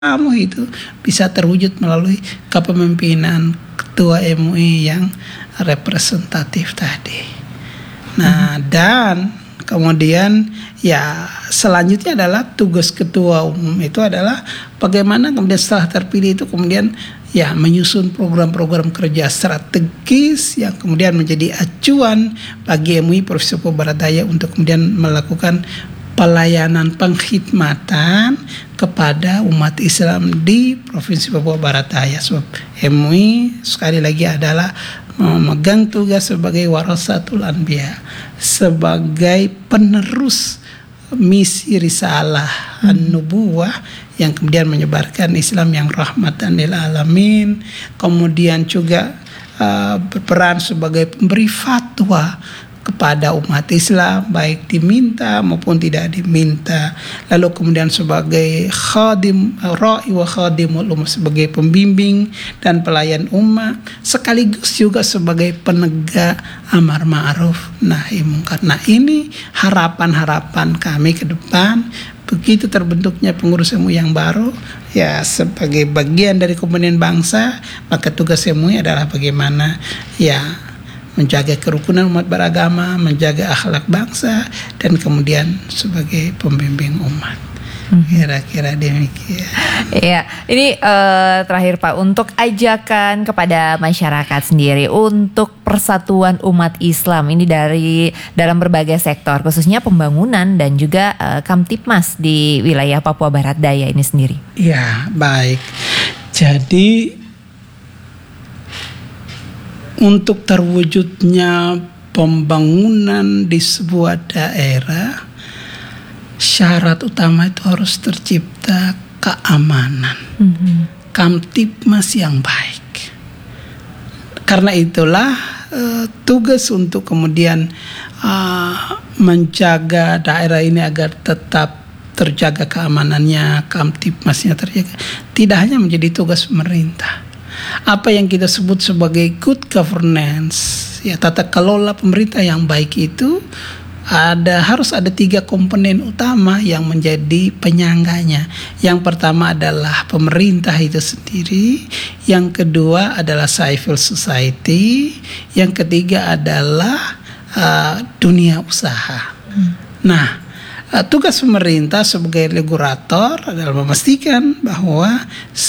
kamu itu bisa terwujud melalui kepemimpinan ketua MUI yang representatif tadi. Nah, dan kemudian ya selanjutnya adalah tugas ketua umum itu adalah bagaimana kemudian setelah terpilih itu kemudian ya menyusun program-program kerja strategis yang kemudian menjadi acuan bagi MUI Provinsi Papua Barat Daya untuk kemudian melakukan pelayanan pengkhidmatan kepada umat Islam di Provinsi Papua Barat Daya. Sebab MUI sekali lagi adalah memegang tugas sebagai warasatul anbiya, sebagai penerus misi risalah an-nubuwah yang kemudian menyebarkan Islam yang rahmatan lil alamin, kemudian juga berperan sebagai pemberi fatwa kepada umat Islam baik diminta maupun tidak diminta, lalu kemudian sebagai khadim ra'i wa khadimul ummah, sebagai pembimbing dan pelayan umat, sekaligus juga sebagai penegak amar ma'ruf nahi mungkar. Nah, ini harapan-harapan kami ke depan begitu terbentuknya pengurus MUI yang baru ya sebagai bagian dari komponen bangsa, maka tugas MUI adalah bagaimana ya menjaga kerukunan umat beragama, menjaga akhlak bangsa, dan kemudian sebagai pembimbing umat. Kira-kira demikian. Iya, ini terakhir Pak, untuk ajakan kepada masyarakat sendiri untuk persatuan umat Islam ini dalam berbagai sektor, khususnya pembangunan dan juga Kamtipmas di wilayah Papua Barat Daya ini sendiri. Ya, baik. Jadi untuk terwujudnya pembangunan di sebuah daerah, syarat utama itu harus tercipta keamanan, Kamtipmas yang baik. Karena itulah tugas untuk kemudian menjaga daerah ini agar tetap terjaga keamanannya, Kamtipmasnya terjaga, tidak hanya menjadi tugas pemerintah. Apa yang kita sebut sebagai good governance, ya tata kelola pemerintah yang baik itu harus ada 3 komponen utama yang menjadi penyangganya. Yang pertama adalah pemerintah itu sendiri, yang kedua adalah civil society, yang ketiga adalah dunia usaha. Nah, tugas pemerintah sebagai regulator adalah memastikan bahwa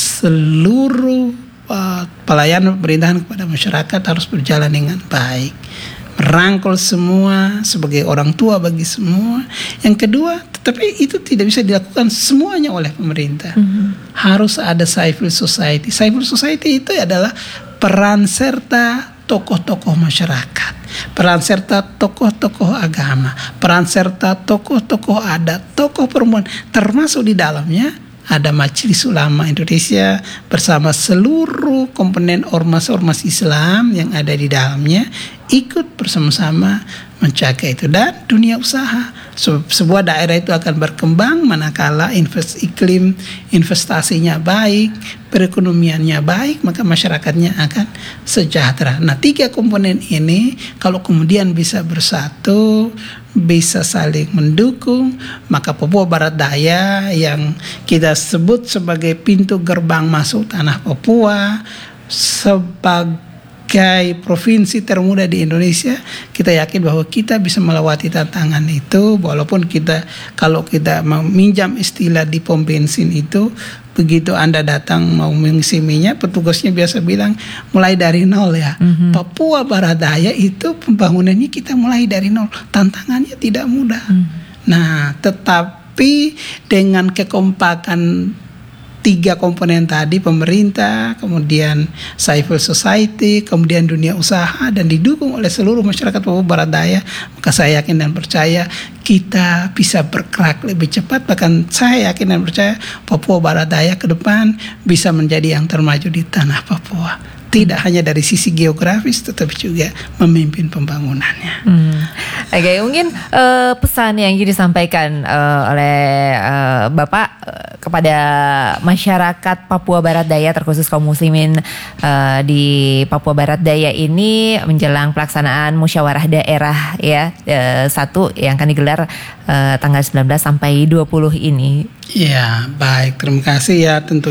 seluruh pelayanan pemerintahan kepada masyarakat harus berjalan dengan baik, merangkul semua sebagai orang tua bagi semua. Yang kedua, tetapi itu tidak bisa dilakukan semuanya oleh pemerintah. Harus ada civil society. Civil society itu adalah peran serta tokoh-tokoh masyarakat, peran serta tokoh-tokoh agama, peran serta tokoh-tokoh adat, tokoh perempuan, termasuk di dalamnya ada Majelis Ulama Indonesia bersama seluruh komponen ormas-ormas Islam yang ada di dalamnya ikut bersama-sama menjaga itu. Dan dunia usaha, sebuah daerah itu akan berkembang manakala iklim investasinya baik, perekonomiannya baik, maka masyarakatnya akan sejahtera. Nah, 3 komponen ini kalau kemudian bisa bersatu, bisa saling mendukung, maka Papua Barat Daya yang kita sebut sebagai pintu gerbang masuk tanah Papua, sebagai provinsi termuda di Indonesia, kita yakin bahwa kita bisa melewati tantangan itu. Walaupun kalau kita meminjam istilah di pom bensin itu, begitu Anda datang mau mengisi minyak, petugasnya biasa bilang mulai dari nol ya. Papua Barat Daya itu pembangunannya kita mulai dari nol. Tantangannya tidak mudah. Nah, tetapi dengan kekompakan 3 komponen tadi, pemerintah, kemudian civil society, kemudian dunia usaha, dan didukung oleh seluruh masyarakat Papua Barat Daya, maka saya yakin dan percaya kita bisa bergerak lebih cepat. Bahkan saya yakin dan percaya Papua Barat Daya ke depan bisa menjadi yang termaju di tanah Papua. Tidak hanya dari sisi geografis, tetapi juga memimpin pembangunannya. Oke, mungkin pesan yang ingin disampaikan oleh Bapak kepada masyarakat Papua Barat Daya, terkhusus kaum muslimin di Papua Barat Daya ini menjelang pelaksanaan musyawarah daerah ya, satu yang akan digelar tanggal 19 sampai 20 ini. Ya, baik. Terima kasih ya tentu.